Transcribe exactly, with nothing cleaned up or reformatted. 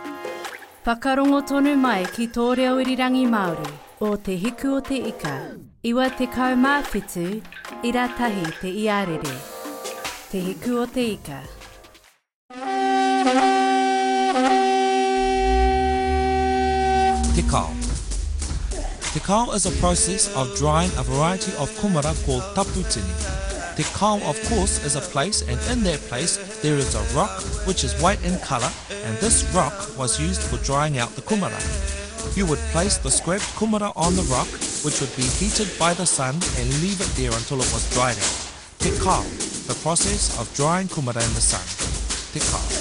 Whakarongo tonu mai ki tō reo irirangi Māori o te hiku o te ika, iwa te kaumāwhitu, ira tahi te iarere. Te hiku o te ika. Te kao. Te kao is a process of drying a variety of kumara called taputini. Te kao, of course, is a place, and in that place there is a rock which is white in colour, and this rock was used for drying out the kumara. You would place the scraped kumara on the rock, which would be heated by the sun, and leave it there until it was dried out. Te kao, the process of drying kumara in the sun. Te kao.